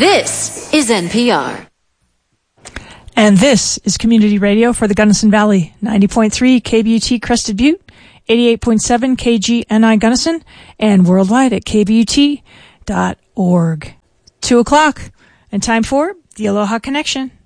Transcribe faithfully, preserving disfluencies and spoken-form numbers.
This is N P R. And this is Community Radio for the Gunnison Valley, ninety point three K B U T Crested Butte, eighty-eight point seven K G N I Gunnison, and worldwide at K B U T dot org. Two o'clock, and time for the Aloha Connection.